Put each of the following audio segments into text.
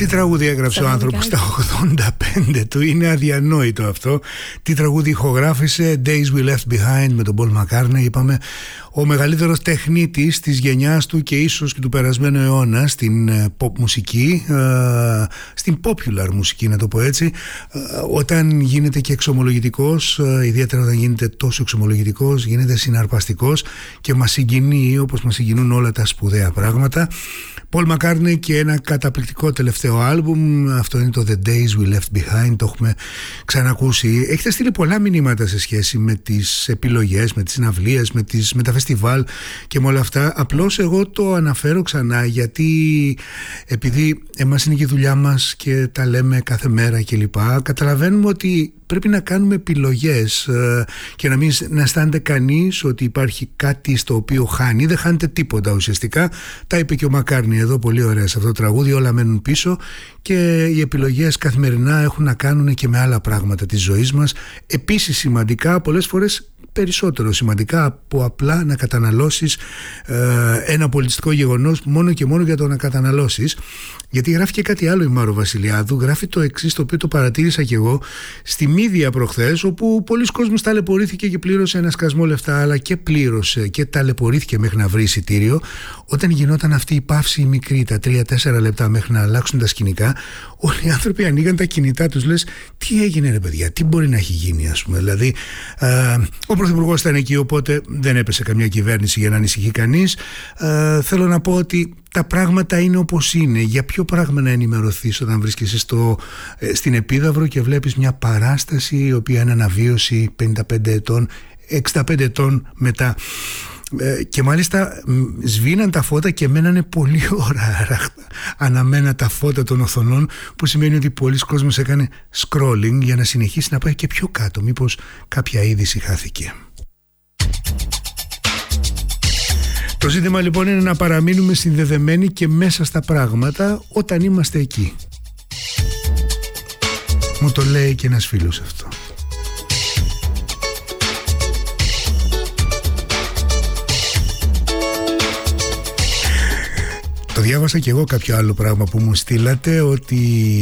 Τι τραγούδι έγραψε ο άνθρωπος στα 85 του, είναι αδιανόητο αυτό. Τι τραγούδι ηχογράφησε, Days We Left Behind με τον Paul McCartney. Είπαμε ο μεγαλύτερος τεχνίτης της γενιάς του και ίσως και του περασμένου αιώνα στην pop μουσική, στην popular μουσική να το πω έτσι. Όταν γίνεται και εξομολογητικός, ιδιαίτερα όταν γίνεται τόσο εξομολογητικός, γίνεται συναρπαστικός και μας συγκινεί όπως μας συγκινούν όλα τα σπουδαία πράγματα. Paul McCartney και ένα καταπληκτικό τελευταίο άλμπουμ, αυτό είναι το The Days We Left Behind, το έχουμε ξανακούσει. Έχετε στείλει πολλά μηνύματα σε σχέση με τις επιλογές, με τις συναυλίες, με τα φεστιβάλ και με όλα αυτά. Απλώς εγώ το αναφέρω ξανά γιατί επειδή εμάς είναι και η δουλειά μας και τα λέμε κάθε μέρα κλπ. Καταλαβαίνουμε ότι πρέπει να κάνουμε επιλογές και να μην να αισθάνεται κανείς ότι υπάρχει κάτι στο οποίο χάνει. Δεν χάνεται τίποτα ουσιαστικά. Τα είπε και ο Μακάρνι εδώ πολύ ωραία σε αυτό το τραγούδι. Όλα μένουν πίσω και οι επιλογές καθημερινά έχουν να κάνουν και με άλλα πράγματα της ζωής μας. Επίσης σημαντικά, πολλές φορές περισσότερο σημαντικά από απλά να καταναλώσεις ένα πολιτιστικό γεγονός μόνο και μόνο για το να καταναλώσεις. Γιατί γράφει και κάτι άλλο η Μάρο Βασιλιάδου, γράφει το εξής, το οποίο το παρατήρησα και εγώ στη Μύδια προχθές, όπου πολλοί κόσμος ταλαιπωρήθηκε και πλήρωσε ένα σκασμό λεφτά, αλλά και πλήρωσε και ταλαιπωρήθηκε μέχρι να βρει εισιτήριο. Όταν γινόταν αυτή η παύση μικρή, τα 3-4 λεπτά μέχρι να αλλάξουν τα σκηνικά, όλοι οι άνθρωποι ανοίγαν τα κινητά τους, λες τι έγινε ρε παιδιά, τι μπορεί να έχει γίνει ας πούμε. Δηλαδή ο Πρωθυπουργός ήταν εκεί, οπότε δεν έπεσε καμιά κυβέρνηση για να ανησυχεί κανείς. Θέλω να πω ότι τα πράγματα είναι όπως είναι. Για ποιο πράγμα να ενημερωθείς όταν βρίσκεσαι στην Επίδαυρο και βλέπεις μια παράσταση η οποία είναι αναβίωση 55 ετών, 65 ετών μετά. Και μάλιστα σβήναν τα φώτα και μένανε πολλή ώρα αναμένα τα φώτα των οθονών, που σημαίνει ότι πολλοί κόσμος έκανε scrolling για να συνεχίσει να πάει και πιο κάτω, μήπως κάποια είδηση χάθηκε. Το ζήτημα λοιπόν είναι να παραμείνουμε συνδεδεμένοι και μέσα στα πράγματα όταν είμαστε εκεί. Μου το λέει και ένας φίλος αυτό. Το διάβασα και εγώ κάποιο άλλο πράγμα που μου στείλατε, ότι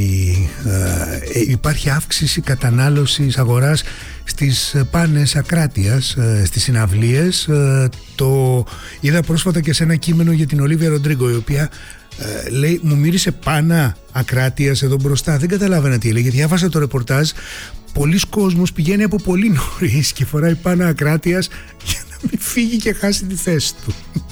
υπάρχει αύξηση κατανάλωσης αγοράς στις πάνες ακράτειας, στις συναυλίες. Το είδα πρόσφατα και σε ένα κείμενο για την Ολίβια Ροντρίγκο, η οποία λέει μου μύρισε πάνα ακράτειας εδώ μπροστά. Δεν καταλάβαινα τι έλεγε. Διάβασα το ρεπορτάζ. Πολλοί κόσμος πηγαίνει από πολύ νωρίς και φοράει πάνα ακράτειας για να μην φύγει και χάσει τη θέση του.